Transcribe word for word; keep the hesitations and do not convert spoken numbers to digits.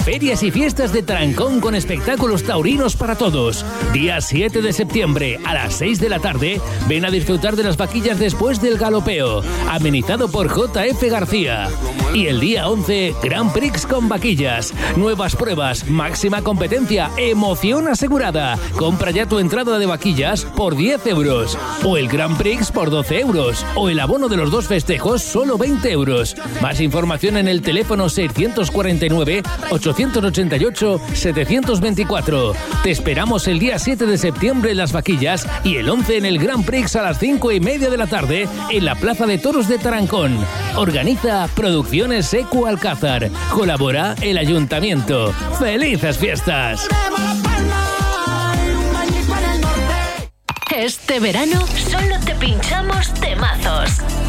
Ferias y fiestas de Tarancón con espectáculos taurinos para todos. Día siete de septiembre a las seis de la tarde, ven a disfrutar de las vaquillas después del galopeo, amenizado por J F García. Y el día once, Grand Prix con vaquillas. Nuevas pruebas, máxima competencia, emoción asegurada. Compra ya tu entrada de vaquillas por diez euros. O el Grand Prix por doce euros. O el abono de los dos festejos solo veinte euros. Más información en el teléfono seiscientos cuarenta y nueve, ochocientos ochenta y ocho, setecientos veinticuatro. Te esperamos el día siete de septiembre en las vaquillas y el once en el Grand Prix a las cinco y media de la tarde en la Plaza de Toros de Tarancón. Organiza Producciones Ecu Alcázar. Colabora el Ayuntamiento. ¡Felices fiestas! Este verano solo te pinchamos temazos.